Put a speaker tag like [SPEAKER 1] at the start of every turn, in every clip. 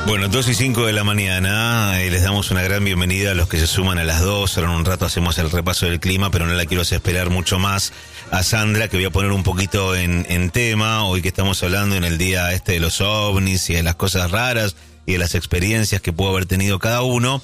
[SPEAKER 1] Bueno, 2:05 de la mañana, les damos una gran bienvenida a los que se suman a las 2. Ahora en un rato hacemos el repaso del clima, pero no la quiero hacer esperar mucho más a Sandra, que voy a poner un poquito en tema, hoy que estamos hablando en el día de los ovnis y de las cosas raras y de las experiencias que pudo haber tenido cada uno.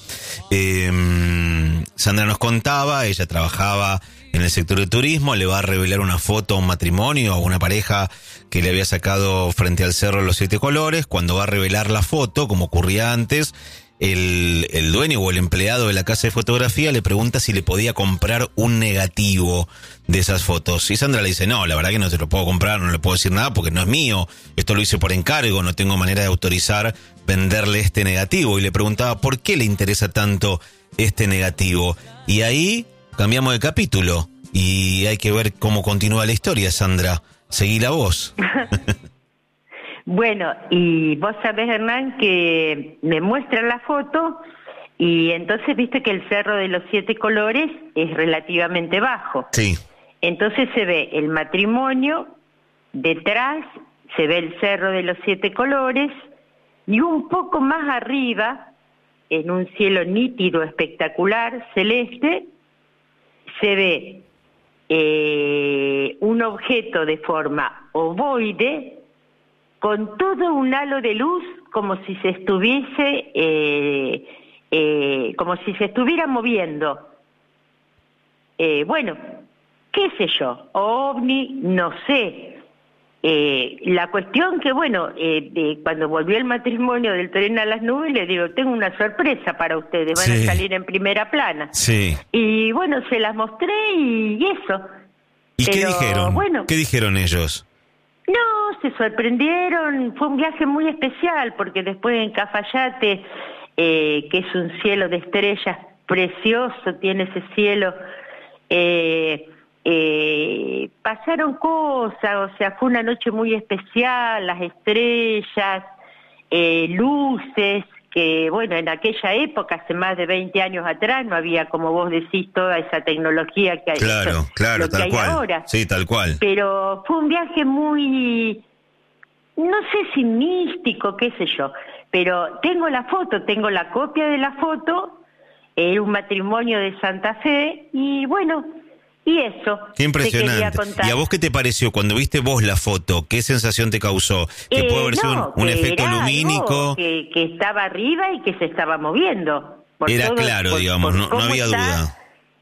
[SPEAKER 1] Sandra nos contaba, ella trabajaba en el sector de turismo, le va a revelar una foto a un matrimonio, a una pareja que le había sacado frente al Cerro de los Siete Colores. Cuando va a revelar la foto, como ocurría antes, el dueño o el empleado de la casa de fotografía le pregunta si le podía comprar un negativo de esas fotos. Y Sandra le dice, no, la verdad que no te lo puedo comprar, no le puedo decir nada porque no es mío, esto lo hice por encargo, no tengo manera de autorizar venderle este negativo. Y le preguntaba, ¿por qué le interesa tanto este negativo? Y ahí cambiamos de capítulo y hay que ver cómo continúa la historia, Sandra. Seguí la voz.
[SPEAKER 2] Bueno, y vos sabés, Hernán, que me muestran la foto y entonces viste que el Cerro de los Siete Colores es relativamente bajo.
[SPEAKER 1] Sí.
[SPEAKER 2] Entonces se ve el matrimonio, detrás se ve el Cerro de los Siete Colores y un poco más arriba, en un cielo nítido, espectacular, celeste, se ve un objeto de forma ovoide con todo un halo de luz como si se estuviese como si se estuviera moviendo. Bueno, qué sé yo, ovni, no sé. La cuestión que, bueno, cuando volvió el matrimonio del tren a las nubes, le digo, tengo una sorpresa para ustedes, van a salir en primera plana.
[SPEAKER 1] Sí.
[SPEAKER 2] Y bueno, se las mostré y eso.
[SPEAKER 1] ¿Y
[SPEAKER 2] pero,
[SPEAKER 1] qué dijeron?
[SPEAKER 2] Bueno,
[SPEAKER 1] ¿Qué dijeron ellos?
[SPEAKER 2] No, se sorprendieron, fue un viaje muy especial, porque después en Cafayate, que es un cielo de estrellas precioso, tiene ese cielo, pasaron cosas, o sea, fue una noche muy especial, las estrellas, luces, que bueno, en aquella época, hace más de 20 años atrás, no había, como vos decís, toda esa tecnología que hay,
[SPEAKER 1] claro,
[SPEAKER 2] que
[SPEAKER 1] tal
[SPEAKER 2] hay
[SPEAKER 1] cual.
[SPEAKER 2] ahora.
[SPEAKER 1] Sí, tal cual.
[SPEAKER 2] Pero fue un viaje muy, no sé si místico, qué sé yo, pero tengo la foto, tengo la copia de la foto, un matrimonio de Santa Fe, y bueno, y eso.
[SPEAKER 1] Qué impresionante. ¿Y a vos qué te pareció cuando viste vos la foto? ¿Qué sensación te causó? ¿Que puede haber sido un efecto lumínico?
[SPEAKER 2] Que estaba arriba y que se estaba moviendo.
[SPEAKER 1] Era todo, claro, digamos, no había duda.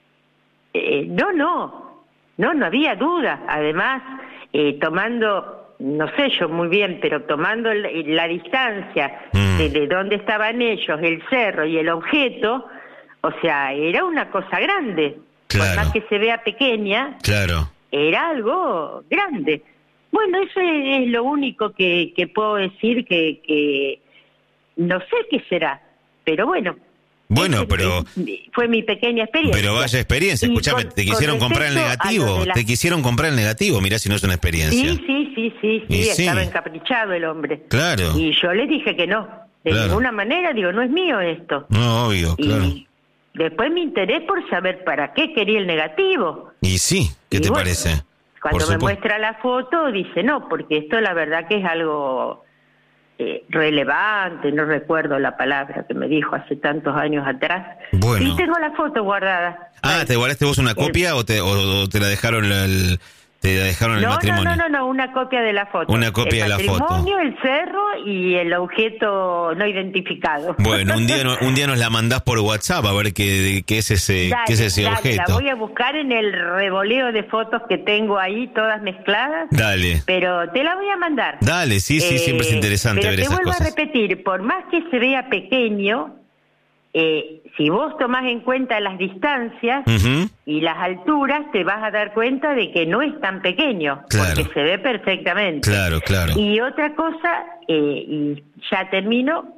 [SPEAKER 2] No había duda. Además, tomando, no sé yo muy bien, pero tomando la distancia de dónde estaban ellos, el cerro y el objeto, o sea, era una cosa grande.
[SPEAKER 1] Claro.
[SPEAKER 2] Por más que se vea pequeña,
[SPEAKER 1] claro,
[SPEAKER 2] era algo grande. Bueno, eso es lo único que puedo decir, que no sé qué será, pero bueno.
[SPEAKER 1] Bueno, pero
[SPEAKER 2] fue mi pequeña experiencia.
[SPEAKER 1] Pero vaya experiencia, escúchame, ¿te quisieron comprar el negativo? ¿Te quisieron comprar el negativo? Mirá si no es una experiencia.
[SPEAKER 2] Sí, estaba encaprichado el hombre.
[SPEAKER 1] Claro.
[SPEAKER 2] Y yo le dije que no, de ninguna manera, digo, no es mío esto.
[SPEAKER 1] No, obvio, claro.
[SPEAKER 2] Y después me enteré por saber para qué quería el negativo.
[SPEAKER 1] Y sí, ¿qué te parece?
[SPEAKER 2] Cuando me muestra la foto, dice, no, porque esto la verdad que es algo relevante, no recuerdo la palabra que me dijo hace tantos años atrás.
[SPEAKER 1] Bueno.
[SPEAKER 2] Y tengo la foto guardada.
[SPEAKER 1] Ah, ¿te guardaste vos una copia o te la dejaron el matrimonio?
[SPEAKER 2] No, una copia de la foto.
[SPEAKER 1] Una copia de la foto.
[SPEAKER 2] El matrimonio, el cerro y el objeto no identificado.
[SPEAKER 1] Bueno, un día nos la mandás por WhatsApp a ver qué es ese objeto.
[SPEAKER 2] La voy a buscar en el revoleo de fotos que tengo ahí, todas mezcladas.
[SPEAKER 1] Dale.
[SPEAKER 2] Pero te la voy a mandar.
[SPEAKER 1] Dale, sí, siempre es interesante ver esas cosas.
[SPEAKER 2] Pero te vuelvo a repetir, por más que se vea pequeño, si vos tomás en cuenta las distancias y las alturas, te vas a dar cuenta de que no es tan pequeño, porque se ve perfectamente.
[SPEAKER 1] Claro.
[SPEAKER 2] Y otra cosa, y ya termino,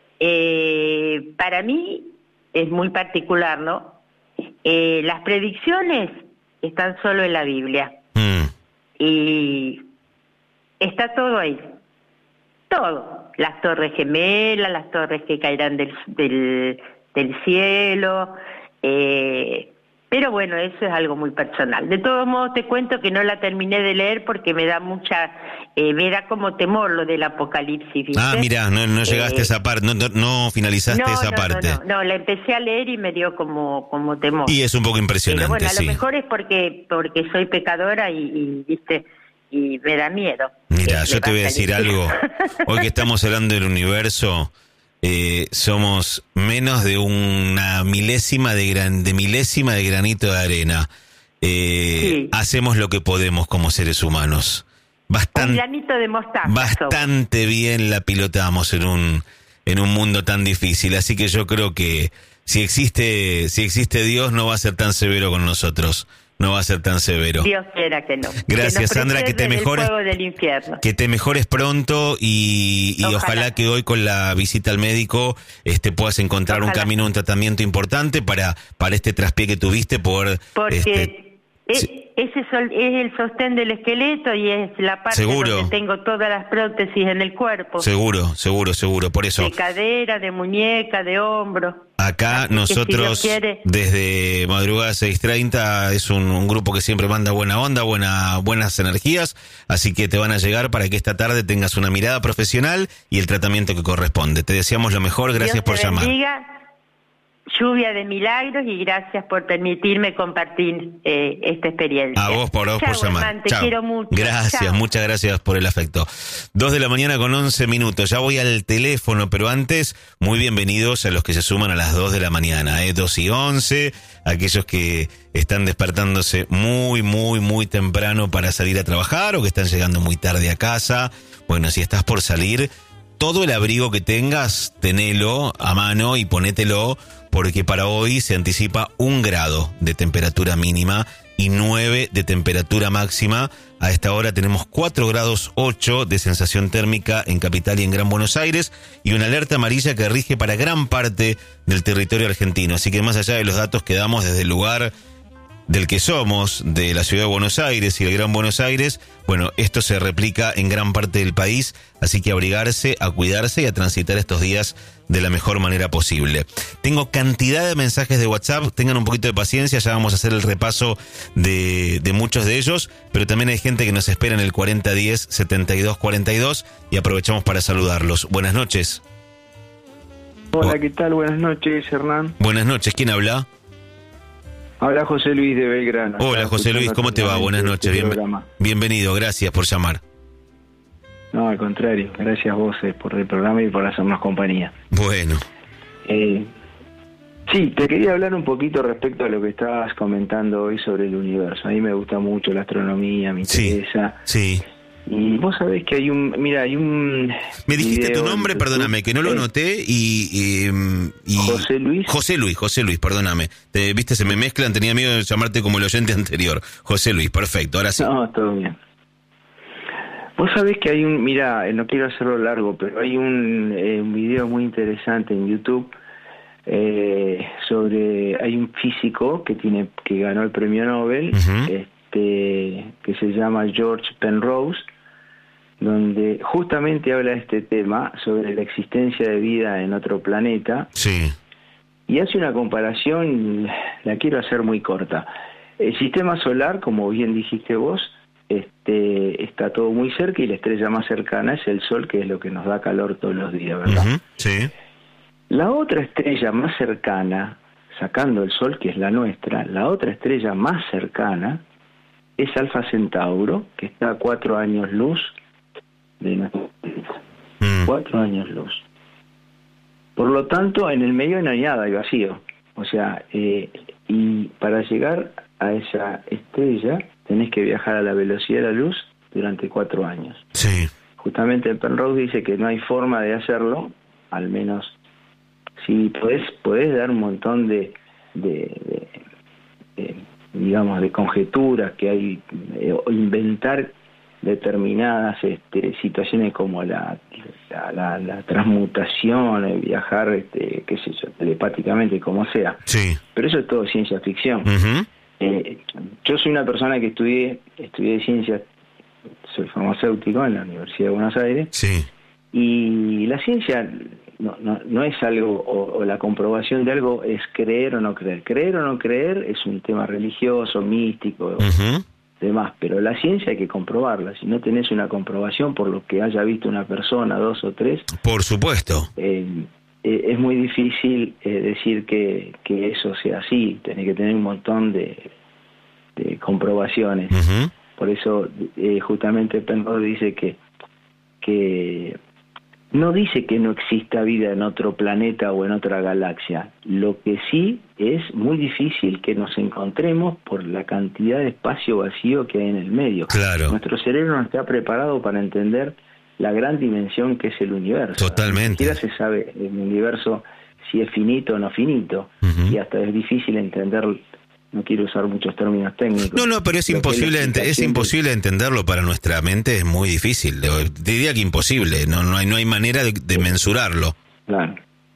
[SPEAKER 2] para mí es muy particular, ¿no? Las predicciones están solo en la Biblia. Y está todo ahí. Todo. Las torres gemelas, las torres que caerán del cielo, Pero bueno, eso es algo muy personal. De todos modos te cuento que no la terminé de leer porque me da como temor lo del apocalipsis, ¿viste?
[SPEAKER 1] Ah, mirá, no llegaste a esa parte, no finalizaste esa parte.
[SPEAKER 2] No, la empecé a leer y me dio como temor.
[SPEAKER 1] Y es un poco impresionante,
[SPEAKER 2] pero bueno, a
[SPEAKER 1] sí.
[SPEAKER 2] lo mejor es porque soy pecadora y viste, y me da miedo.
[SPEAKER 1] Mira, yo te voy a decir algo. Hoy que estamos hablando del universo, somos menos de una milésima de granito de arena. Sí. Hacemos lo que podemos como seres humanos.
[SPEAKER 2] Un granito de mostaza.
[SPEAKER 1] Bastante bien la pilotamos en un mundo tan difícil. Así que yo creo que si existe Dios, no va a ser tan severo con nosotros. No va a ser tan severo.
[SPEAKER 2] Dios quiera que no.
[SPEAKER 1] Gracias, Sandra, que te mejores.
[SPEAKER 2] Fuego del infierno.
[SPEAKER 1] Que te mejores pronto y ojalá que hoy con la visita al médico puedas encontrar un camino, un tratamiento importante para este traspié que tuviste
[SPEAKER 2] porque ese es el sostén del esqueleto y es la parte donde tengo todas las prótesis en el cuerpo. Seguro,
[SPEAKER 1] por eso.
[SPEAKER 2] De cadera, de muñeca, de hombro.
[SPEAKER 1] Acá nosotros, desde madrugada 6:30, es un grupo que siempre manda buena onda, buenas energías, así que te van a llegar para que esta tarde tengas una mirada profesional y el tratamiento que corresponde. Te deseamos lo mejor, gracias por llamar.
[SPEAKER 2] Lluvia de milagros y gracias por permitirme compartir esta experiencia.
[SPEAKER 1] A vos por llamar.
[SPEAKER 2] Herman, te quiero mucho.
[SPEAKER 1] Gracias, Chau. Muchas gracias por el afecto. 2:11 a.m. Ya voy al teléfono, pero antes, muy bienvenidos a los que se suman a las 2 de la mañana, 2:11, aquellos que están despertándose muy, muy, muy temprano para salir a trabajar o que están llegando muy tarde a casa. Bueno, si estás por salir, todo el abrigo que tengas, tenelo a mano y ponételo, porque para hoy se anticipa 1 grado de temperatura mínima y 9 de temperatura máxima. A esta hora tenemos 4 grados 8 de sensación térmica en Capital y en Gran Buenos Aires y una alerta amarilla que rige para gran parte del territorio argentino. Así que más allá de los datos que damos desde el lugar del que somos, de la ciudad de Buenos Aires y el Gran Buenos Aires, bueno, esto se replica en gran parte del país, así que a abrigarse, a cuidarse y a transitar estos días de la mejor manera posible. Tengo cantidad de mensajes de WhatsApp, tengan un poquito de paciencia, ya vamos a hacer el repaso de muchos de ellos, pero también hay gente que nos espera en el 4010-7242 y aprovechamos para saludarlos. Buenas noches.
[SPEAKER 3] Hola, ¿qué tal? Buenas noches, Hernán.
[SPEAKER 1] Buenas noches, ¿quién habla?
[SPEAKER 3] Habla José Luis de Belgrano.
[SPEAKER 1] Hola, José Luis, ¿cómo te va? Buenas noches, bienvenido, gracias por llamar.
[SPEAKER 3] No, al contrario, gracias a vos por el programa y por hacernos compañía.
[SPEAKER 1] Bueno.
[SPEAKER 3] Sí, te quería hablar un poquito respecto a lo que estabas comentando hoy sobre el universo. A mí me gusta mucho la astronomía, me interesa.
[SPEAKER 1] Sí.
[SPEAKER 3] Y vos sabés que hay un...
[SPEAKER 1] Me dijiste tu nombre, perdóname, que no lo noté y José Luis, perdóname. Viste, se me mezclan, tenía miedo de llamarte como el oyente anterior. José Luis, perfecto, ahora sí.
[SPEAKER 3] No, todo bien. Vos sabés que hay no quiero hacerlo largo, pero hay un video muy interesante en YouTube hay un físico que ganó el premio Nobel, que se llama George Penrose, donde justamente habla de este tema sobre la existencia de vida en otro planeta.
[SPEAKER 1] Sí.
[SPEAKER 3] Y hace una comparación, la quiero hacer muy corta. El sistema solar, como bien dijiste vos, está todo muy cerca y la estrella más cercana es el Sol, que es lo que nos da calor todos los días, ¿verdad?
[SPEAKER 1] Sí.
[SPEAKER 3] La otra estrella más cercana, sacando el Sol, que es la nuestra, la otra estrella más cercana es Alfa Centauro, que está a 4 años luz de nuestro planeta. 4 años luz. Por lo tanto, en el medio no hay nada, hay vacío. O sea, y para llegar a esa estrella tenés que viajar a la velocidad de la luz durante 4 años.
[SPEAKER 1] Sí.
[SPEAKER 3] Justamente Penrose dice que no hay forma de hacerlo, al menos si podés dar un montón de digamos, de conjeturas que hay, o inventar determinadas situaciones como la transmutación, viajar, qué sé yo, telepáticamente, como sea.
[SPEAKER 1] Sí.
[SPEAKER 3] Pero eso es todo ciencia ficción. Yo soy una persona que estudié ciencias, soy farmacéutico en la Universidad de Buenos Aires.
[SPEAKER 1] Sí.
[SPEAKER 3] Y la ciencia no es algo, o la comprobación de algo es creer o no creer. Creer o no creer es un tema religioso, místico, demás, pero la ciencia hay que comprobarla. Si no tenés una comprobación por lo que haya visto una persona, 2 o 3,
[SPEAKER 1] por supuesto,
[SPEAKER 3] es muy difícil decir que eso sea así. Tenés que tener un montón de comprobaciones. Por eso justamente Penrose dice que no dice que no exista vida en otro planeta o en otra galaxia. Lo que sí es muy difícil que nos encontremos por la cantidad de espacio vacío que hay en el medio.
[SPEAKER 1] Claro.
[SPEAKER 3] Nuestro cerebro no está preparado para entender la gran dimensión que es el universo.
[SPEAKER 1] Totalmente.
[SPEAKER 3] Ni siquiera se sabe el universo si es finito o no finito, y hasta es difícil entender. No quiero usar muchos términos técnicos.
[SPEAKER 1] No, pero es imposible entenderlo para nuestra mente, es muy difícil. Diría que imposible, no hay manera de mensurarlo.
[SPEAKER 3] Claro.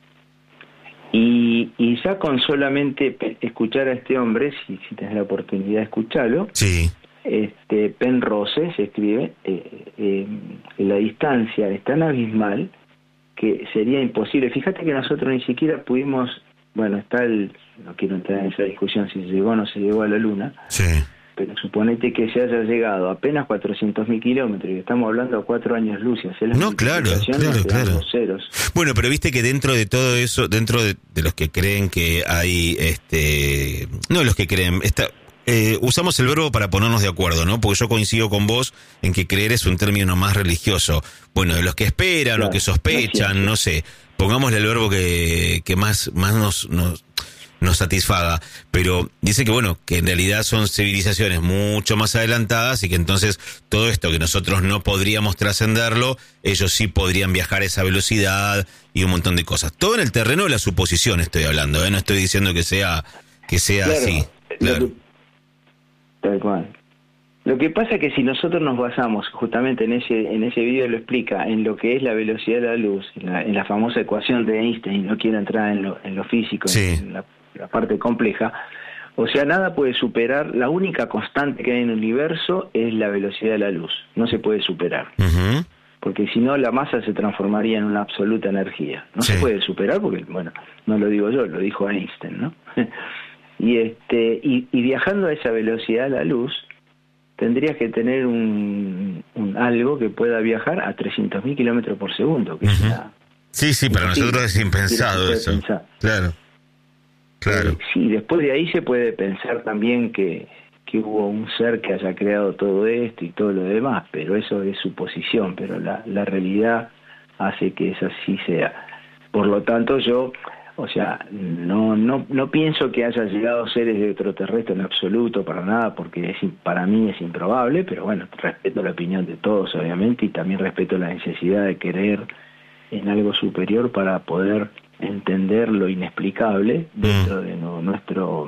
[SPEAKER 3] Y ya con solamente escuchar a este hombre, si tenés la oportunidad de escucharlo,
[SPEAKER 1] sí.
[SPEAKER 3] Penrose se escribe, la distancia es tan abismal que sería imposible. Fíjate que nosotros ni siquiera pudimos... Bueno, no quiero entrar en esa discusión si se llegó o no se llegó a la Luna,
[SPEAKER 1] sí,
[SPEAKER 3] pero suponete que se haya llegado a apenas 400.000 kilómetros y estamos hablando a 4 años luz y hacer las multiplicaciones,
[SPEAKER 1] claro.
[SPEAKER 3] los ceros.
[SPEAKER 1] Bueno, pero viste que dentro de todo eso, dentro de los que creen que hay, no los que creen, usamos el verbo para ponernos de acuerdo, ¿no? Porque yo coincido con vos en que creer es un término más religioso. Bueno, de los que esperan o que sospechan, no sé, pongámosle el verbo que más nos satisfaga, pero dice que bueno, que en realidad son civilizaciones mucho más adelantadas y que entonces todo esto que nosotros no podríamos trascenderlo, ellos sí podrían viajar a esa velocidad y un montón de cosas. Todo en el terreno de la suposición estoy hablando, no estoy diciendo que sea claro, así. Claro.
[SPEAKER 3] Tal cual. Lo que pasa es que si nosotros nos basamos, justamente en ese video lo explica, en lo que es la velocidad de la luz, en la famosa ecuación de Einstein, no quiero entrar en lo físico,
[SPEAKER 1] sí,
[SPEAKER 3] en la parte compleja, o sea, nada puede superar, la única constante que hay en el universo es la velocidad de la luz, no se puede superar. Porque si no la masa se transformaría en una absoluta energía. No se puede superar porque, bueno, no lo digo yo, lo dijo Einstein, ¿no? y viajando a esa velocidad de la luz, tendrías que tener un algo que pueda viajar a 300.000 kilómetros por segundo, que es una...
[SPEAKER 1] Sí, para nosotros es impensado eso. Claro.
[SPEAKER 3] Sí, después de ahí se puede pensar también que hubo un ser que haya creado todo esto y todo lo demás, pero eso es suposición, pero la realidad hace que eso así sea. Por lo tanto, yo... O sea, no pienso que haya llegado seres de extraterrestres en absoluto, para nada, porque para mí es improbable, pero bueno, respeto la opinión de todos, obviamente, y también respeto la necesidad de creer en algo superior para poder entender lo inexplicable dentro de nuestro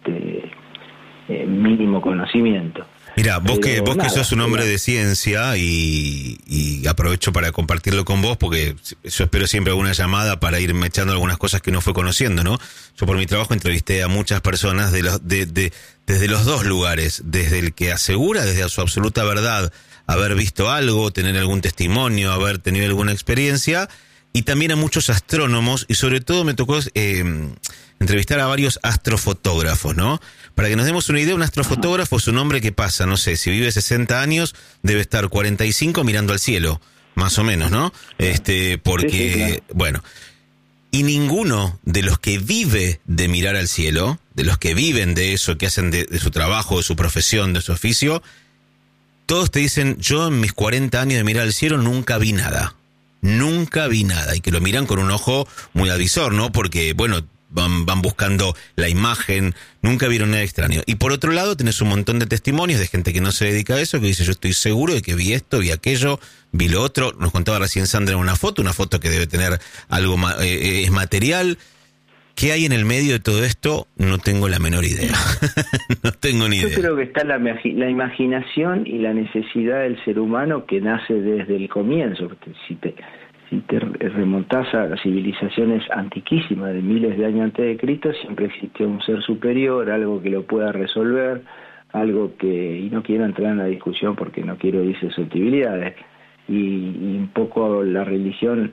[SPEAKER 3] mínimo conocimiento.
[SPEAKER 1] Mira, vos que sos un hombre de ciencia y aprovecho para compartirlo con vos porque yo espero siempre alguna llamada para irme echando algunas cosas que no fue conociendo, ¿no? Yo por mi trabajo entrevisté a muchas personas desde los dos lugares, desde el que asegura desde su absoluta verdad haber visto algo, tener algún testimonio, haber tenido alguna experiencia, y también a muchos astrónomos, y sobre todo me tocó entrevistar a varios astrofotógrafos, ¿no? Para que nos demos una idea, un astrofotógrafo es un hombre que pasa, no sé, si vive 60 años, debe estar 45 mirando al cielo, más o menos, ¿no? Porque,
[SPEAKER 3] sí, claro.
[SPEAKER 1] Bueno, y ninguno de los que vive de mirar al cielo, de los que viven de eso, que hacen de su trabajo, de su profesión, de su oficio, todos te dicen, yo en mis 40 años de mirar al cielo nunca vi nada, y que lo miran con un ojo muy avisor, ¿no? Porque, bueno, van buscando la imagen, nunca vieron nada extraño. Y por otro lado tenés un montón de testimonios de gente que no se dedica a eso, que dice, yo estoy seguro de que vi esto, vi aquello, vi lo otro. Nos contaba recién Sandra una foto que debe tener algo es material. ¿Qué hay en el medio de todo esto? No tengo la menor idea. No tengo ni idea.
[SPEAKER 3] Yo creo que está la imaginación y la necesidad del ser humano que nace desde el comienzo. Si te remontás a las civilizaciones antiquísimas de miles de años antes de Cristo, siempre existió un ser superior, algo que lo pueda resolver, algo que... Y no quiero entrar en la discusión porque no quiero decir susceptibilidades. Y un poco la religión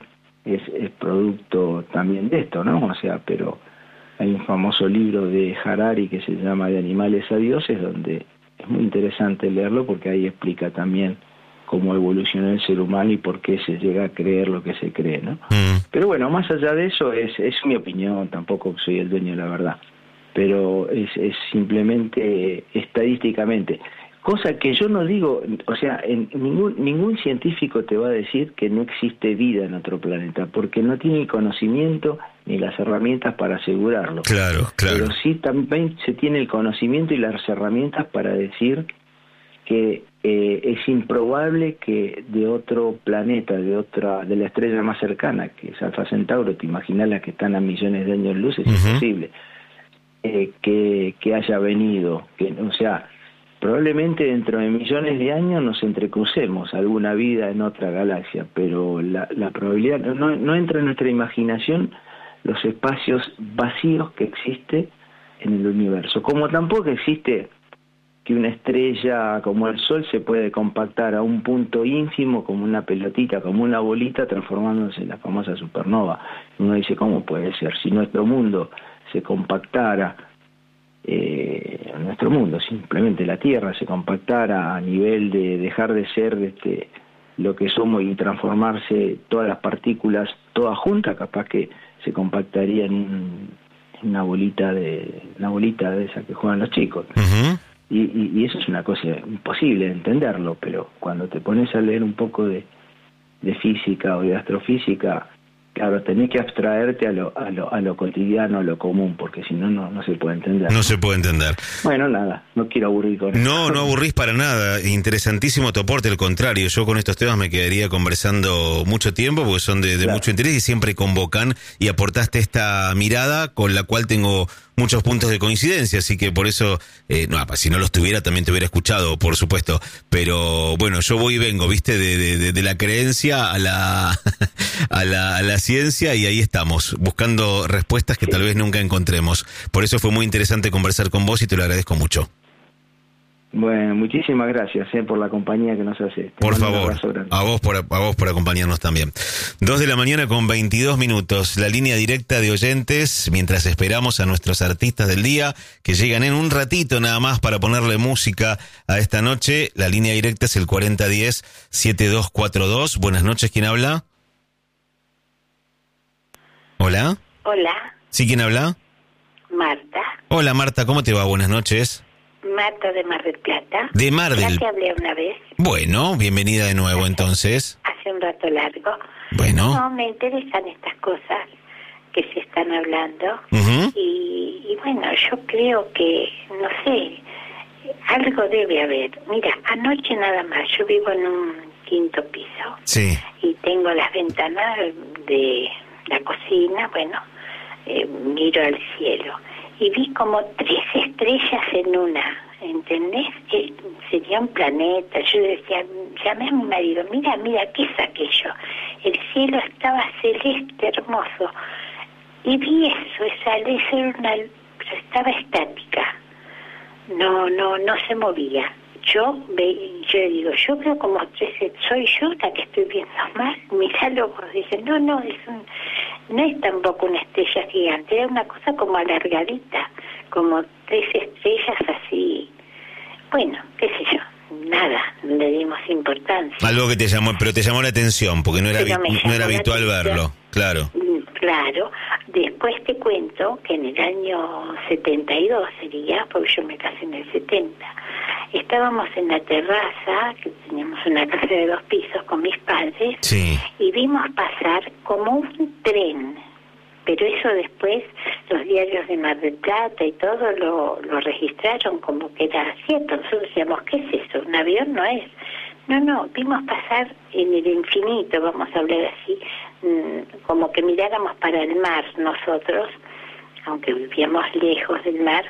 [SPEAKER 3] es producto también de esto, ¿no? O sea, pero hay un famoso libro de Harari que se llama De animales a dioses, donde es muy interesante leerlo porque ahí explica también cómo evolucionó el ser humano y por qué se llega a creer lo que se cree, ¿no? Pero bueno, más allá de eso, es mi opinión, tampoco soy el dueño de la verdad, pero es simplemente estadísticamente. Cosa que yo no digo, o sea, ningún científico te va a decir que no existe vida en otro planeta, porque no tiene el conocimiento ni las herramientas para asegurarlo.
[SPEAKER 1] Claro.
[SPEAKER 3] Pero sí también se tiene el conocimiento y las herramientas para decir que es improbable que de otro planeta, de la estrella más cercana, que es Alfa Centauro, te imaginas las que están a millones de años luz, es imposible que haya venido, o sea, probablemente dentro de millones de años nos entrecrucemos alguna vida en otra galaxia, pero la probabilidad no entra en nuestra imaginación los espacios vacíos que existe en el universo, como tampoco existe que una estrella como el Sol se puede compactar a un punto ínfimo como una pelotita, como una bolita, transformándose en la famosa supernova. Uno dice, ¿cómo puede ser? Si nuestro mundo se compactara, nuestro mundo, simplemente la Tierra se compactara a nivel de dejar de ser lo que somos y transformarse todas las partículas todas juntas, capaz que se compactaría en una bolita de esa que juegan los chicos. Y eso es una cosa imposible de entenderlo, pero cuando te pones a leer un poco de física o de astrofísica, claro, tenés que abstraerte a lo cotidiano, a lo común, porque si no, no se puede entender.
[SPEAKER 1] No se puede entender.
[SPEAKER 3] Bueno, nada, no quiero aburrir con eso.
[SPEAKER 1] No aburrís para nada. Interesantísimo tu aporte, al contrario. Yo con estos temas me quedaría conversando mucho tiempo, porque son de claro, mucho interés y siempre convocan, y aportaste esta mirada con la cual tengo muchos puntos de coincidencia, así que por eso, si no los tuviera también te hubiera escuchado, por supuesto, pero bueno, yo voy y vengo, viste, de la creencia a la a la ciencia, y ahí estamos, buscando respuestas que tal vez nunca encontremos. Por eso fue muy interesante conversar con vos y te lo agradezco mucho.
[SPEAKER 3] Bueno, muchísimas gracias por la compañía que nos hace.
[SPEAKER 1] Por favor, a vos por acompañarnos también. 2:22 a.m, la línea directa de oyentes, mientras esperamos a nuestros artistas del día, que llegan en un ratito nada más para ponerle música a esta noche. La línea directa es el 4010-7242. Buenas noches, ¿quién habla? ¿Hola?
[SPEAKER 4] Hola.
[SPEAKER 1] ¿Sí, quién habla?
[SPEAKER 4] Marta.
[SPEAKER 1] Hola, Marta, ¿cómo te va? Buenas noches.
[SPEAKER 4] Marta de Mar del Plata.
[SPEAKER 1] De Mar del...
[SPEAKER 4] Ya te hablé una vez.
[SPEAKER 1] Bueno, bienvenida de nuevo entonces.
[SPEAKER 4] Hace un rato largo.
[SPEAKER 1] Bueno.
[SPEAKER 4] No, me interesan estas cosas que se están hablando. Y bueno, yo creo que, no sé, algo debe haber. Mira, anoche nada más, yo vivo en un 5º piso.
[SPEAKER 1] Sí.
[SPEAKER 4] Y tengo las ventanas de la cocina, bueno, miro al cielo. Y vi como 3 estrellas en una, ¿entendés? Sería un planeta. Yo decía, llamé a mi marido, mira, ¿qué es aquello? El cielo estaba celeste, hermoso. Y vi eso, pero estaba estática. No se movía. Yo digo, yo veo como 3, soy yo la que estoy viendo mal. Miralo vos, dicen, no es tampoco una estrella gigante, era una cosa como alargadita, como 3 estrellas así. Bueno, qué sé yo, nada, no le dimos importancia.
[SPEAKER 1] Algo que te llamó la atención, porque no era habitual verlo, claro.
[SPEAKER 4] Claro, después te cuento que en el año 72 sería, porque yo me casé en el 70, estábamos en la terraza, que teníamos una casa de 2 pisos con mis padres,
[SPEAKER 1] sí,
[SPEAKER 4] y vimos pasar como un tren, pero eso después los diarios de Mar del Plata y todo lo registraron como que era cierto. Nosotros decíamos, ¿qué es eso? ¿Un avión? No es. No, vimos pasar en el infinito, vamos a hablar así, como que miráramos para el mar nosotros, aunque vivíamos lejos del mar.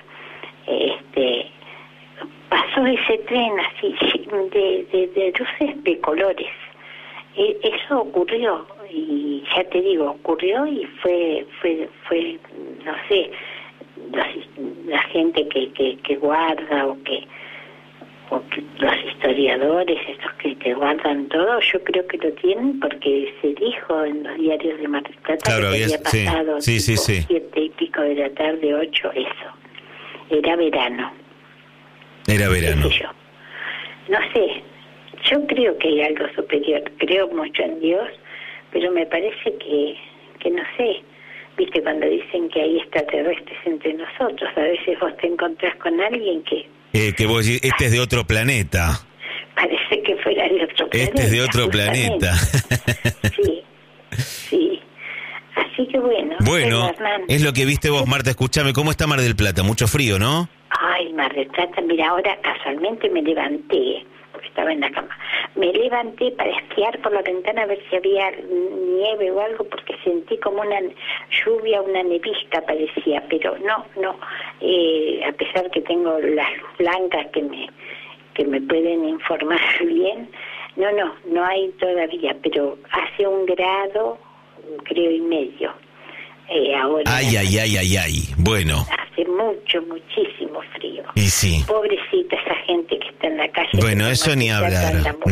[SPEAKER 4] Pasó ese tren así de luces de colores. Eso ocurrió, y ya te digo, ocurrió, y fue no sé, la gente que guarda o que los historiadores, estos que te guardan todo, yo creo que lo tienen porque se dijo en los diarios de Mar del Plata,
[SPEAKER 1] claro,
[SPEAKER 4] que había pasado
[SPEAKER 1] sí.
[SPEAKER 4] 7:00 de la tarde, 8, eso. Era verano.
[SPEAKER 1] Era verano.
[SPEAKER 4] ¿Qué sé yo? No sé, yo creo que hay algo superior, creo mucho en Dios, pero me parece que no sé, viste, cuando dicen que hay extraterrestres entre nosotros, a veces vos te encontrás con alguien que
[SPEAKER 1] vos decís, este es de otro planeta.
[SPEAKER 4] Parece que fuera de otro planeta.
[SPEAKER 1] Este es de otro planeta.
[SPEAKER 4] Sí. Así que bueno.
[SPEAKER 1] Bueno, es lo que viste vos, Marta. Escúchame, ¿cómo está Mar del Plata? Mucho frío, ¿no?
[SPEAKER 4] Ay, Mar del Plata, mira, ahora casualmente me levanté, porque estaba en la cama. Me levanté para espiar por la ventana a ver si había nieve o algo, porque sentí como una lluvia, una nevisca parecía, pero no. A pesar que tengo las luz blancas que me pueden informar bien, no hay todavía, pero hace 1 grado, creo, y medio. Ahora.
[SPEAKER 1] Ay. Bueno.
[SPEAKER 4] Hace muchísimo frío.
[SPEAKER 1] Y sí.
[SPEAKER 4] Pobrecita esa gente que está en la calle.
[SPEAKER 1] Bueno, eso ni hablar.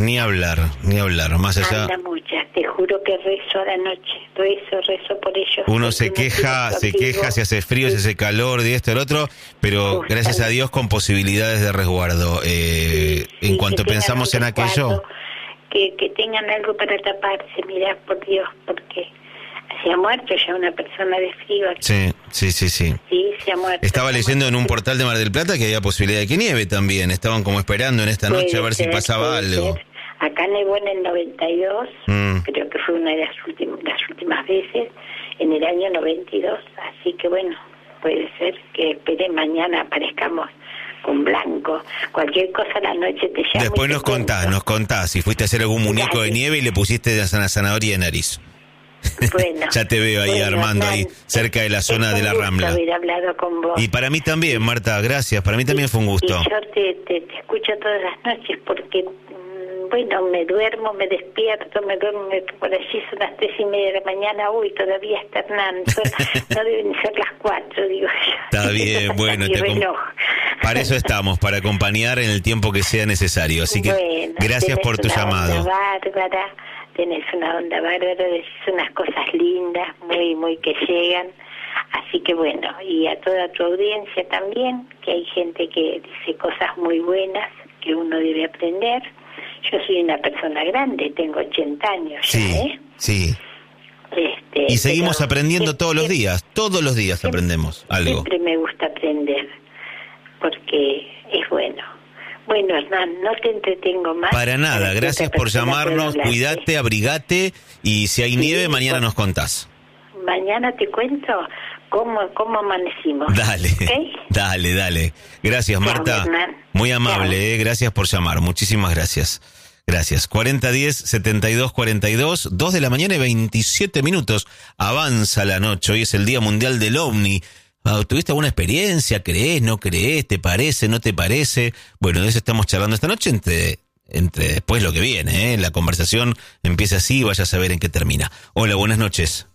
[SPEAKER 1] Más allá.
[SPEAKER 4] Anda muchas, te juro que rezo a la noche. Rezo por ellos.
[SPEAKER 1] Uno se queja, se hace frío, se hace calor, de esto, del otro, pero gracias a Dios con posibilidades de resguardo. En cuanto pensamos en aquello.
[SPEAKER 4] Que tengan algo para taparse, mirá, por Dios, porque se ha muerto ya una persona de frío aquí.
[SPEAKER 1] Sí.
[SPEAKER 4] Sí, se ha muerto.
[SPEAKER 1] Estaba leyendo en un portal de Mar del Plata que había posibilidad de que nieve también. Estaban como esperando en esta noche a ver si pasaba algo.
[SPEAKER 4] Acá nevó en el 92, creo que fue una de las últimas veces, en el año 92. Así que bueno, puede ser que espere mañana aparezcamos con blanco. Cualquier cosa a la noche te llamo.
[SPEAKER 1] Después nos contás si fuiste a hacer algún muñeco de nieve y le pusiste una zanahoria de nariz.
[SPEAKER 4] Bueno,
[SPEAKER 1] ya te veo ahí armando ahí cerca de la zona de la Rambla.
[SPEAKER 4] Haber hablado con vos.
[SPEAKER 1] Y para mí también, Marta, gracias. Para mí también fue un gusto.
[SPEAKER 4] Y yo te escucho todas las noches porque bueno, me duermo, me despierto, por allí son las 3:30 de la mañana, todavía está Hernán, no deben ser las 4, digo yo.
[SPEAKER 1] Está bien, bueno, para eso estamos, para acompañar en el tiempo que sea necesario, así que gracias por tu llamado.
[SPEAKER 4] Bárbara, tenés una onda bárbara, decís unas cosas lindas, muy que llegan, así que bueno, y a toda tu audiencia también, que hay gente que dice cosas muy buenas que uno debe aprender. Yo soy una persona grande, tengo 80 años ya,
[SPEAKER 1] Sí. Y seguimos aprendiendo todos los días aprendemos algo.
[SPEAKER 4] Siempre me gusta aprender, porque es bueno. Bueno, Hernán, no te entretengo más.
[SPEAKER 1] Para nada, gracias por llamarnos, cuídate, abrigate, y si hay nieve, mañana nos contás.
[SPEAKER 4] Mañana te cuento cómo amanecimos.
[SPEAKER 1] Dale, ¿okay? Dale. Gracias, Marta. Muy amable, gracias por llamar, muchísimas gracias. Gracias. 4010-7242, 2 de la mañana y 27 minutos. Avanza la noche, hoy es el Día Mundial del OVNI. ¿Tuviste alguna experiencia? ¿Crees? ¿No crees? ¿Te parece? ¿No te parece? Bueno, de eso estamos charlando esta noche entre después lo que viene, ¿eh? La conversación empieza así y vaya a saber en qué termina. Hola, buenas noches.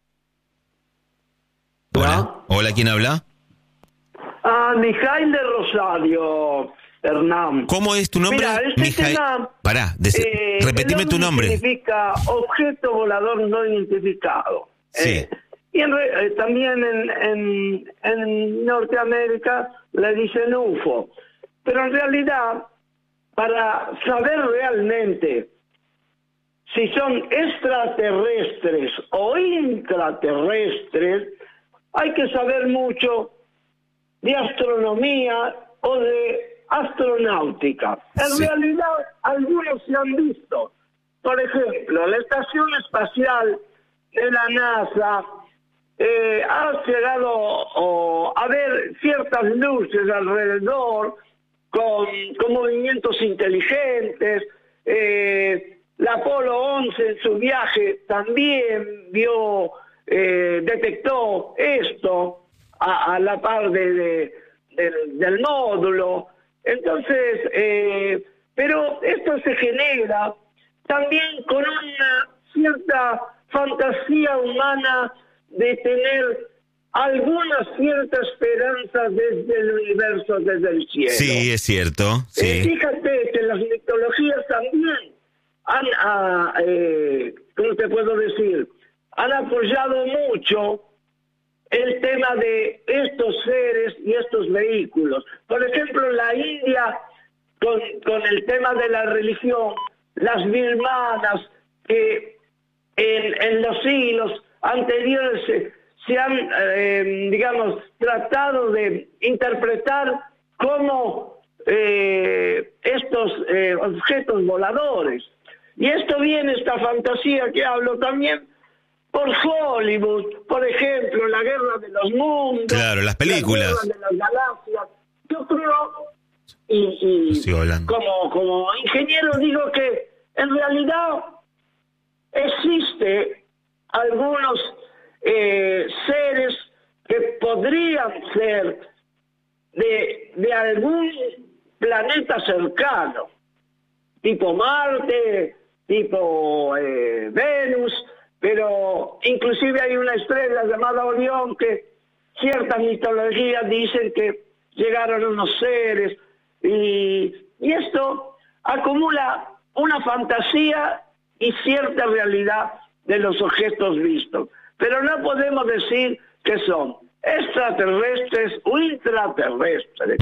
[SPEAKER 1] Hola, ¿quién habla?
[SPEAKER 5] Mijail de Rosario, Hernán.
[SPEAKER 1] ¿Cómo es tu nombre?
[SPEAKER 5] Mira,
[SPEAKER 1] Mijail. Pará, repetime tu nombre.
[SPEAKER 5] Significa objeto volador no identificado.
[SPEAKER 1] Sí.
[SPEAKER 5] Y también en Norteamérica le dicen UFO. Pero en realidad, para saber realmente si son extraterrestres o intraterrestres, hay que saber mucho de astronomía o de astronáutica. En realidad, algunos se han visto. Por ejemplo, la Estación Espacial de la NASA ha llegado a ver ciertas luces alrededor con movimientos inteligentes. La Apolo 11 en su viaje también detectó esto a la par del módulo. Entonces, pero esto se genera también con una cierta fantasía humana de tener alguna cierta esperanza desde el universo, desde el cielo.
[SPEAKER 1] Sí, es cierto. Sí.
[SPEAKER 5] Fíjate que las mitologías también ¿cómo te puedo decir? Han apoyado mucho el tema de estos seres y estos vehículos. Por ejemplo, la India, con el tema de la religión, las birmanas, que en los siglos anteriores se han, digamos, tratado de interpretar como estos objetos voladores. Y esto viene, esta fantasía que hablo también, por Hollywood, por ejemplo, la Guerra de los Mundos.
[SPEAKER 1] Claro, las películas.
[SPEAKER 5] La Guerra de las Galaxias. Yo creo, y como ingeniero digo que en realidad existe algunos seres que podrían ser de algún planeta cercano, tipo Marte, tipo Venus, pero inclusive hay una estrella llamada Orión que ciertas mitologías dicen que llegaron unos seres, y esto acumula una fantasía y cierta realidad de los objetos vistos, pero no podemos decir que son extraterrestres o intraterrestres.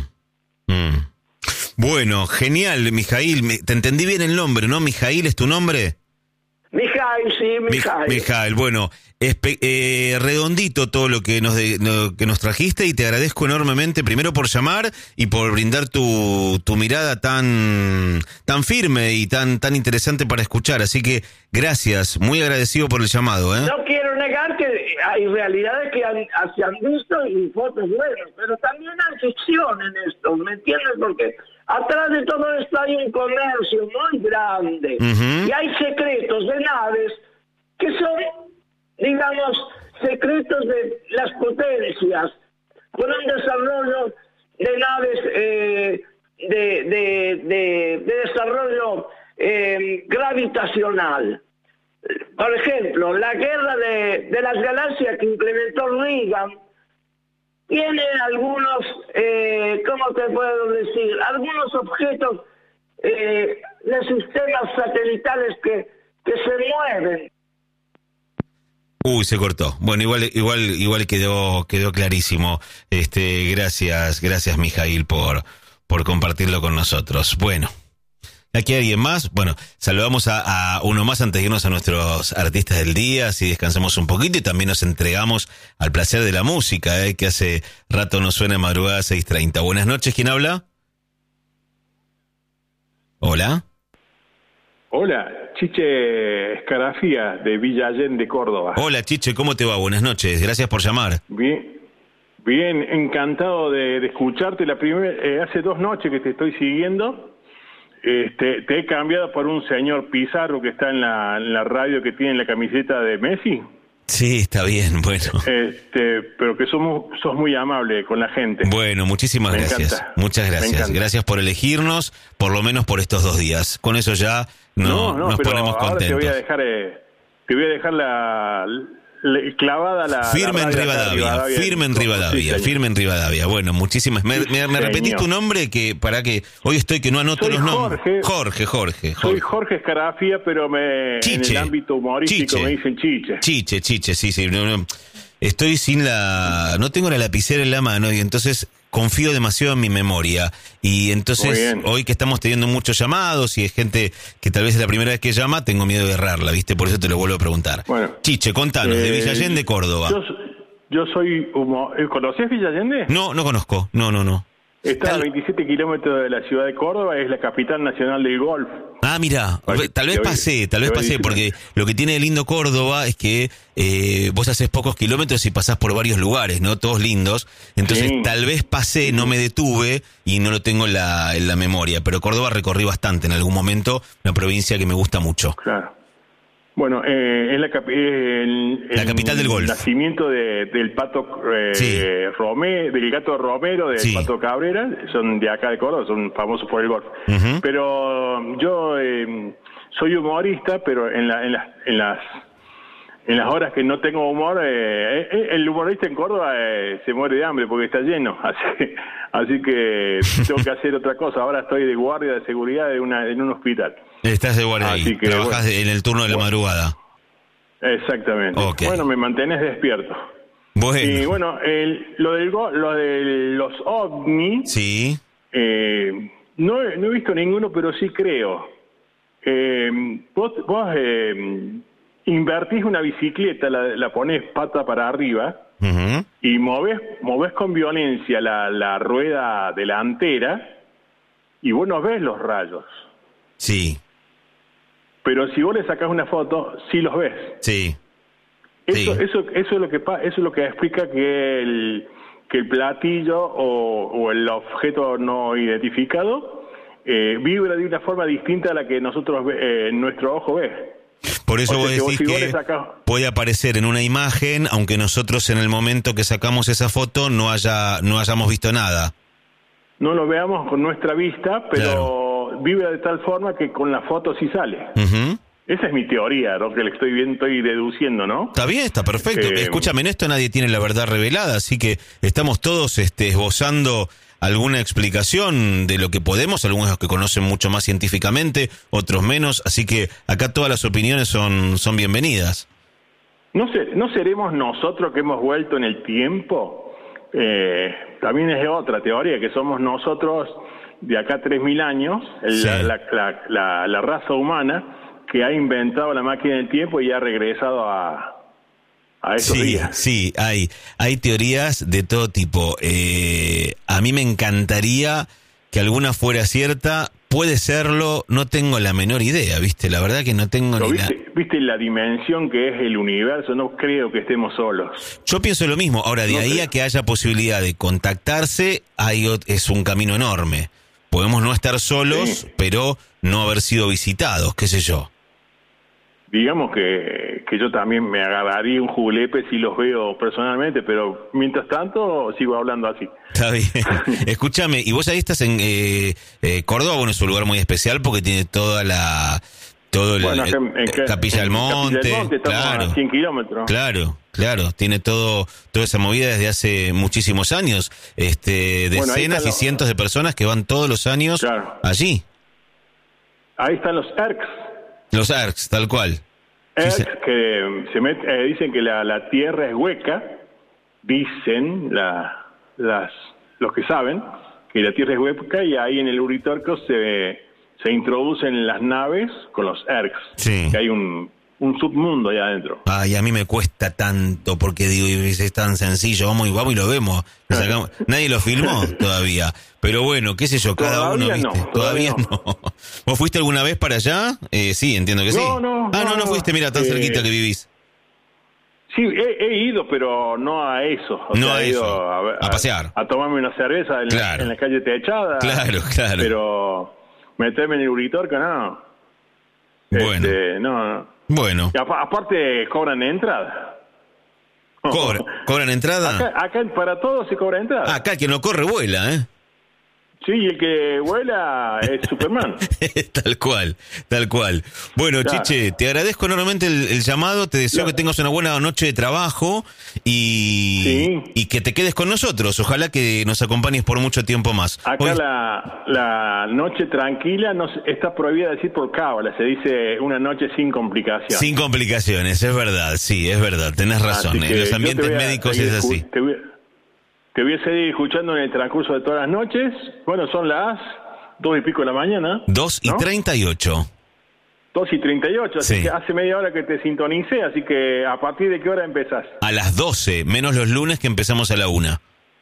[SPEAKER 1] Bueno, genial, Mijail. Te entendí bien el nombre, ¿no? ¿Mijail es tu nombre?
[SPEAKER 5] Mijail, sí, Mijail.
[SPEAKER 1] Mijail, bueno, redondito todo lo que nos trajiste, y te agradezco enormemente, primero por llamar y por brindar tu mirada tan firme y tan interesante para escuchar. Así que gracias, muy agradecido por el llamado, ¿eh?
[SPEAKER 5] No quiero negar que hay realidades que se han visto y fotos buenas, pero también hay ficción en esto, ¿me entiendes? Porque atrás de todo esto hay un comercio muy grande, y hay secretos de naves que son, digamos, secretos de las potencias, con un desarrollo de naves de desarrollo gravitacional. Por ejemplo, la guerra de las galaxias que implementó Reagan tiene algunos, ¿cómo te puedo decir? Algunos objetos de sistemas satelitales que se mueven.
[SPEAKER 1] Se cortó. Bueno, igual quedó clarísimo. Gracias, Mijail, por compartirlo con nosotros. Bueno, ¿aquí hay alguien más? Bueno, saludamos a uno más antes de irnos a nuestros artistas del día, así descansamos un poquito y también nos entregamos al placer de la música, que hace rato nos suena, madrugada 6:30. Buenas noches, ¿quién habla? Hola.
[SPEAKER 6] Hola, Chiche Escarafía, de Villa Allende, Córdoba.
[SPEAKER 1] Hola, Chiche, ¿cómo te va? Buenas noches, gracias por llamar.
[SPEAKER 6] Bien, encantado de escucharte. Hace 2 noches que te estoy siguiendo. Te he cambiado por un señor Pizarro que está en la radio, que tiene la camiseta de Messi.
[SPEAKER 1] Sí, está bien, bueno.
[SPEAKER 6] Pero que sos muy amable con la gente.
[SPEAKER 1] Bueno, muchísimas gracias.
[SPEAKER 6] Encanta.
[SPEAKER 1] Muchas gracias. Gracias por elegirnos, por lo menos por estos 2 días. Con eso ya nos ponemos contentos.
[SPEAKER 6] Te voy a dejar clavada la
[SPEAKER 1] firme en Rivadavia. Bueno, muchísimas. ¿Me repetís tu nombre? Que para que hoy estoy que no anoto los nombres. Jorge.
[SPEAKER 6] Soy Jorge Escarafía, pero en el ámbito humorístico me dicen Chiche.
[SPEAKER 1] Chiche, sí. No, estoy no tengo la lapicera en la mano, y entonces confío demasiado en mi memoria. Y entonces, hoy que estamos teniendo muchos llamados y hay gente que tal vez es la primera vez que llama, tengo miedo de errarla, ¿viste? Por eso te lo vuelvo a preguntar. Bueno, Chiche, contanos, de Villa Allende, Córdoba.
[SPEAKER 6] Yo soy ¿Conocés Villa Allende?
[SPEAKER 1] No conozco, no.
[SPEAKER 6] Está a 27 kilómetros de la ciudad de Córdoba, es la capital nacional del golf.
[SPEAKER 1] Ah, mira, tal vez pasé, porque lo que tiene de lindo Córdoba es que vos haces pocos kilómetros y pasás por varios lugares, ¿no? Todos lindos. Entonces, tal vez pasé, no me detuve y no lo tengo en la memoria. Pero Córdoba recorrí bastante en algún momento, una provincia que me gusta mucho.
[SPEAKER 6] Claro. Bueno, es la
[SPEAKER 1] capital del golf.
[SPEAKER 6] El nacimiento del Pato del Gato Romero, del Pato Cabrera, son de acá de Córdoba, son famosos por el golf. Uh-huh. Pero yo soy humorista, pero en las en las horas que no tengo humor, el humorista en Córdoba se muere de hambre porque está lleno, así que tengo que hacer otra cosa. Ahora estoy de guardia de seguridad en un hospital.
[SPEAKER 1] Estás de guardia ahí, trabajas en el turno de la madrugada.
[SPEAKER 6] Exactamente.
[SPEAKER 1] Okay.
[SPEAKER 6] Bueno, me mantenés despierto.
[SPEAKER 1] Bueno.
[SPEAKER 6] Y bueno, lo de los ovnis,
[SPEAKER 1] sí.
[SPEAKER 6] No he visto ninguno, pero sí creo. Vos invertís una bicicleta, la ponés pata para arriba, uh-huh, y movés con violencia la rueda delantera y vos no ves los rayos.
[SPEAKER 1] Sí.
[SPEAKER 6] Pero si vos le sacás una foto, sí los ves.
[SPEAKER 1] Sí.
[SPEAKER 6] Eso es lo que explica que el platillo o el objeto no identificado vibra de una forma distinta a la que nosotros nuestro ojo ve.
[SPEAKER 1] Por eso vos decís que puede aparecer en una imagen, aunque nosotros en el momento que sacamos esa foto no hayamos visto nada.
[SPEAKER 6] No lo veamos con nuestra vista, pero claro, vibra de tal forma que con la foto sí sale. Uh-huh. Esa es mi teoría, lo que le estoy deduciendo, ¿no? Está bien, está perfecto. Escúchame, en esto nadie tiene la verdad revelada, así que estamos todos esbozando alguna explicación de lo que podemos, algunos que conocen mucho más científicamente, otros menos, así que acá todas las opiniones son bienvenidas. ¿No seremos nosotros que hemos vuelto en el tiempo? También es otra teoría, que somos nosotros de acá 3.000 años, sí, la raza humana que ha inventado la máquina del tiempo y ha regresado a esos días. Sí, hay teorías de todo tipo. A mí me encantaría que alguna fuera cierta. Puede serlo, no tengo la menor idea, ¿viste? La verdad que no tengo ni idea. ¿Viste la dimensión que es el universo? No creo que estemos solos. Yo pienso lo mismo. Ahora, de ahí a que haya posibilidad de contactarse, es un camino enorme. Podemos no estar solos, sí, pero no haber sido visitados, qué sé yo. Digamos que yo también me agarraría un julepe si los veo personalmente, pero mientras tanto sigo hablando así. Está bien. Escúchame, y vos ahí estás en Córdoba, bueno, es un lugar muy especial porque tiene toda Capilla del Monte. Capilla del Monte, claro, a 100 kilómetros. Claro, tiene toda esa movida desde hace muchísimos años. Decenas y cientos de personas que van todos los años allí. Ahí están los ERCs. Los ERCs, tal cual. ERCs, sí, que dicen que la Tierra es hueca, dicen los que saben que la Tierra es hueca, y ahí en el Uritorco se introducen las naves con los ERCs, sí, que hay un submundo ahí adentro. Ay, a mí me cuesta tanto porque digo, es tan sencillo, vamos y lo vemos. Nadie lo filmó todavía, pero bueno, qué sé yo, cada uno, ¿viste? Todavía no. ¿Vos fuiste alguna vez para allá? Sí, entiendo que sí. No fuiste, mira, tan cerquita que vivís. Sí, he ido, pero no a eso. He ido a pasear. A tomarme una cerveza en la calle techada. Claro. Pero meterme en el Uritorco, no. Bueno. No. Bueno. Y aparte cobran entrada. ¿Cobran entrada? Acá para todos se cobra entrada. Acá el que no corre vuela, ¿eh? Sí, el que vuela es Superman. Tal cual. Bueno, claro. Chiche, te agradezco enormemente el llamado, te deseo que tengas una buena noche de trabajo y que te quedes con nosotros. Ojalá que nos acompañes por mucho tiempo más. Acá la noche tranquila está prohibida decir por cábala, se dice una noche sin complicaciones. Sin complicaciones, es verdad, sí, es verdad, tenés razón. En los ambientes médicos es así. Te voy a seguir escuchando en el transcurso de todas las noches. Bueno, son las 2:00 de la mañana. 2:38. 2:38, así que hace media hora que te sintonicé, así que ¿a partir de qué hora empezás? A las 12, menos los lunes que empezamos a la 1.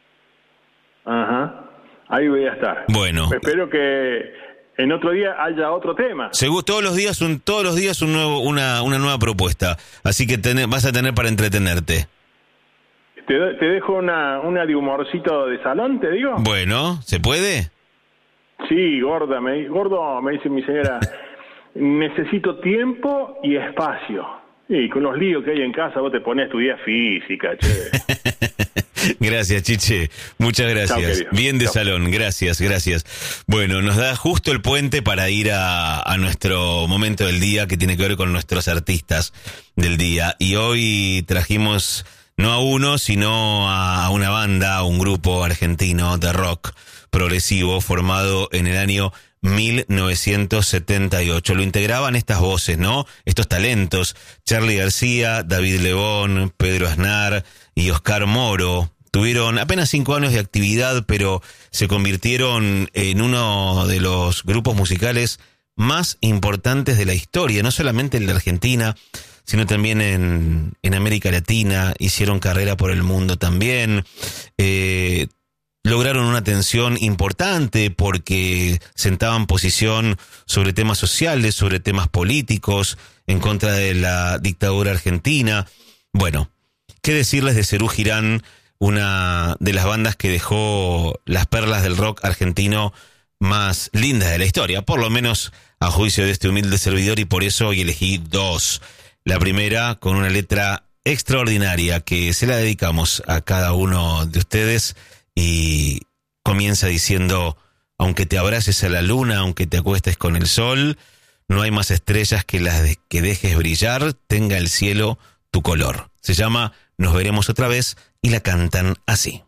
[SPEAKER 6] Ajá, ahí voy a estar. Bueno. Espero que en otro día haya otro tema. Seguro, todos los días una nueva propuesta, así que vas a tener para entretenerte. ¿Te dejo una de humorcito de salón, te digo? Bueno, ¿se puede? Sí, gordo, me dice mi señora, necesito tiempo y espacio. Y con los líos que hay en casa vos te pones a estudiar física, che.
[SPEAKER 1] Gracias, Chiche. Muchas gracias.
[SPEAKER 6] Chao,
[SPEAKER 1] bien de
[SPEAKER 6] chao.
[SPEAKER 1] salón. Gracias. Bueno, nos da justo el puente para ir a nuestro momento del día que tiene que ver con nuestros artistas del día. Y hoy trajimos no a uno, sino a una banda, a un grupo argentino de rock progresivo formado en el año 1978. Lo integraban estas voces, ¿no? Estos talentos: Charly García, David Lebón, Pedro Aznar y Oscar Moro. Tuvieron apenas 5 años de actividad, pero se convirtieron en uno de los grupos musicales más importantes de la historia, no solamente en la Argentina, sino también en América Latina. Hicieron carrera por el mundo también. Lograron una atención importante porque sentaban posición sobre temas sociales, sobre temas políticos, en contra de la dictadura argentina. Bueno, ¿qué decirles de Serú Girán, una de las bandas que dejó las perlas del rock argentino más lindas de la historia? Por lo menos a juicio de este humilde servidor, y por eso hoy elegí 2. La primera con una letra extraordinaria que se la dedicamos a cada uno de ustedes, y comienza diciendo: aunque te abraces a la luna, aunque te acuestes con el sol, no hay más estrellas que las que dejes brillar, tenga el cielo tu color. Se llama Nos veremos otra vez y la cantan así.